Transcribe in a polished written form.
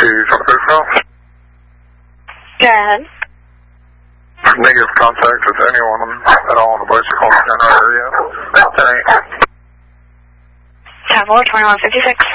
25 call. Go ahead. Negative contact with anyone at all in the bicycle generator area. 10-8. 10-4, 2156.